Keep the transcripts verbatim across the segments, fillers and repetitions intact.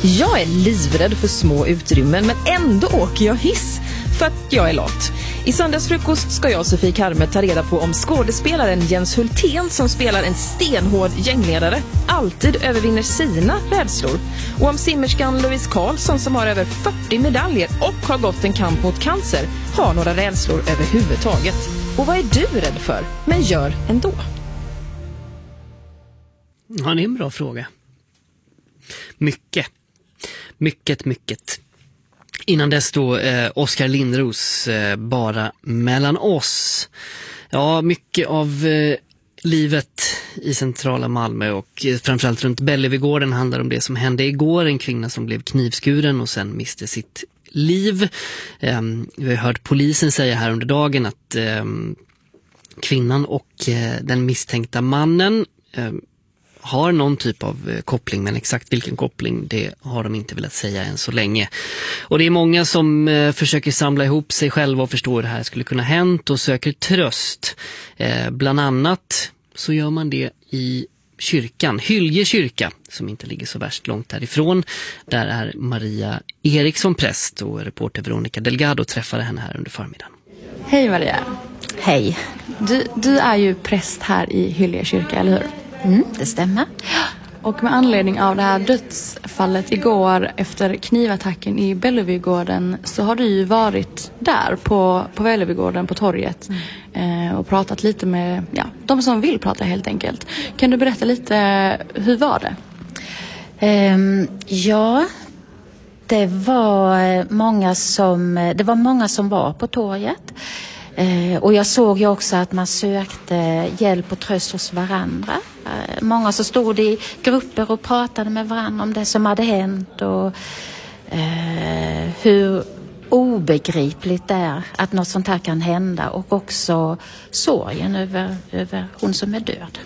Jag är livrädd för små utrymmen, men ändå åker jag hiss för att jag är lat. I söndagsfrukost ska jag och Sofie Karme ta reda på om skådespelaren Jens Hultén, som spelar en stenhård gängledare, alltid övervinner sina rädslor. Och om simmerskan Louise Karlsson, som har över fyrtio medaljer och har gått en kamp mot cancer, har några rädslor överhuvudtaget. Och vad är du rädd för, men gör ändå? Ja, det är en bra fråga. Mycket. Mycket, mycket. Innan dess då eh, Oskar Lindros eh, Bara mellan oss. Ja, mycket av eh, livet i centrala Malmö och eh, framförallt runt Bellevigården handlar om det som hände igår. En kvinna som blev knivskuren och sen miste sitt liv. Eh, vi har hört polisen säga här under dagen att eh, kvinnan och eh, den misstänkta mannen eh, har någon typ av koppling, men exakt vilken koppling, det har de inte velat säga än så länge. Och det är många som eh, försöker samla ihop sig själva och förstå hur det här skulle kunna hänt och söker tröst. Eh, bland annat så gör man det i kyrkan, Hylje kyrka, som inte ligger så värst långt därifrån. Där är Maria Eriksson präst och reporter Veronica Delgado träffade henne här under förmiddagen. Hej Maria. Hej. Du, du är ju präst här i Hylje kyrka, eller hur? Mm, det stämmer. Och med anledning av det här dödsfallet igår efter knivattacken i Bellevigården så har du ju varit där på, på Bellevigården på torget mm. eh, och pratat lite med ja, de som vill prata helt enkelt. Kan du berätta lite, hur var det? Um, ja, det var många som, det var många som var på torget. Eh, och jag såg ju också att man sökte hjälp och tröst hos varandra. Eh, många så stod i grupper och pratade med varandra om det som hade hänt och eh, hur obegripligt det är att något sånt här kan hända, och också sorgen över, över hon som är död.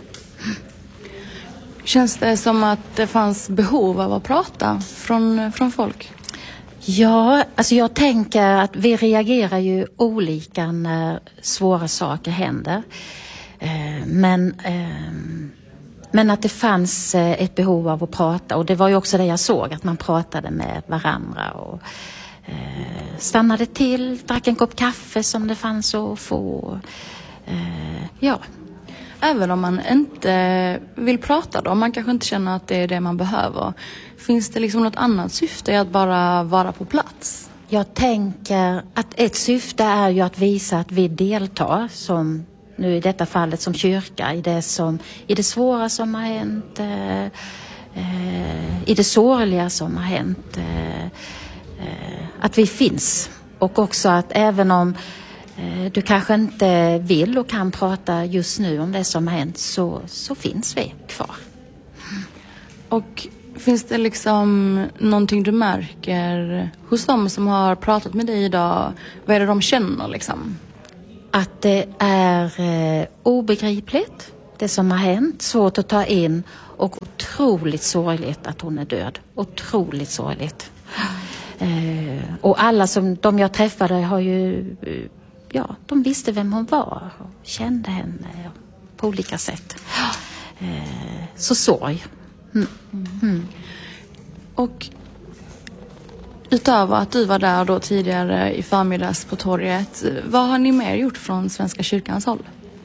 Känns det som att det fanns behov av att prata från, från folk? Ja, alltså jag tänker att vi reagerar ju olika när svåra saker händer. Eh, men, eh, men att det fanns ett behov av att prata, och det var ju också det jag såg, att man pratade med varandra och eh, stannade till, drack en kopp kaffe som det fanns att få. Eh, ja. Även om man inte vill prata då, man kanske inte känner att det är det man behöver. Finns det liksom något annat syfte i att bara vara på plats? Jag tänker att ett syfte är ju att visa att vi deltar, som nu i detta fallet som kyrka, i det, som, i det svåra som har hänt, eh, eh, i det sorgliga som har hänt. Eh, eh, att vi finns, och också att även om du kanske inte vill och kan prata just nu om det som har hänt, så, så finns vi kvar. Och finns det liksom någonting du märker hos dem som har pratat med dig idag? Vad är det de känner liksom? Att det är eh, obegripligt, det som har hänt, svårt att ta in, och otroligt sorgligt att hon är död. Otroligt sorgligt. Eh, och alla som de jag träffade har ju... Ja, de visste vem hon var och kände henne på olika sätt. Eh, så sorg. Mm. Mm. Och utöver att du var där då tidigare i förmiddags på torget, vad har ni mer gjort från Svenska kyrkans håll?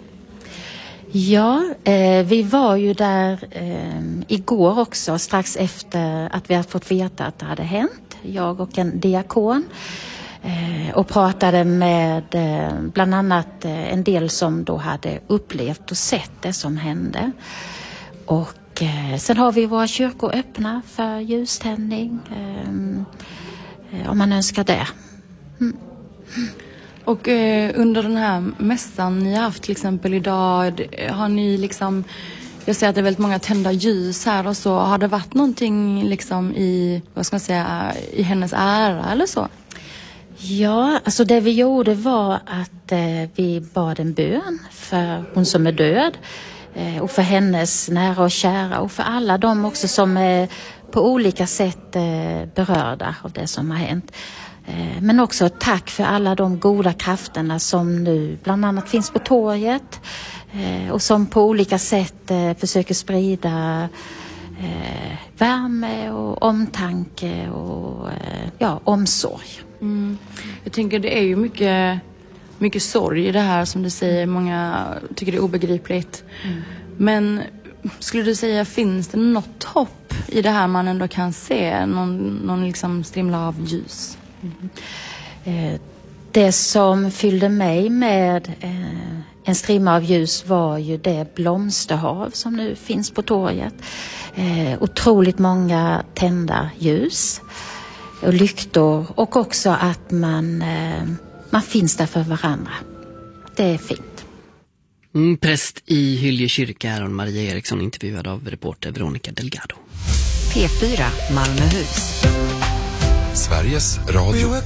Ja, eh, vi var ju där eh, igår också, strax efter att vi hade fått veta att det hade hänt. Jag och en diakon. Och pratade med bland annat en del som då hade upplevt och sett det som hände. Och sen har vi våra kyrkor öppna för ljuständning, om man önskar det. Mm. Och under den här mässan ni har haft till exempel idag, har ni liksom, jag ser att det är väldigt många tända ljus här och så, har det varit någonting liksom i, vad ska man säga, i hennes ära eller så? Ja, alltså det vi gjorde var att eh, vi bad en bön för hon som är död, eh, och för hennes nära och kära, och för alla de också som är på olika sätt eh, berörda av det som har hänt. Eh, men också tack för alla de goda krafterna som nu bland annat finns på torget, eh, och som på olika sätt eh, försöker sprida eh, värme och omtanke och eh, ja, omsorg. Mm. Jag tänker det är ju mycket, mycket sorg i det här som du säger. Många tycker det är obegripligt. Mm. Men skulle du säga, finns det något hopp i det här man ändå kan se? Någon, någon liksom strimla av ljus? Mm. Eh, det som fyllde mig med eh, en strimma av ljus var ju det blomsterhav som nu finns på torget. Eh, otroligt många tända ljus och lyktor, och också att man, eh, man finns där för varandra. Det är fint. Mm, präst i Hylje kyrka är hon, Maria Eriksson, intervjuad av reporter Veronica Delgado. P fyra Malmöhus. Sveriges Radio.